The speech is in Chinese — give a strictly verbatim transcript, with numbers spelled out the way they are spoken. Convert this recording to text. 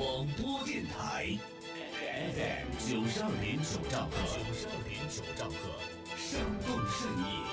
广播电台 F M 九十二点九兆赫，九十二点九兆赫，生动适宜。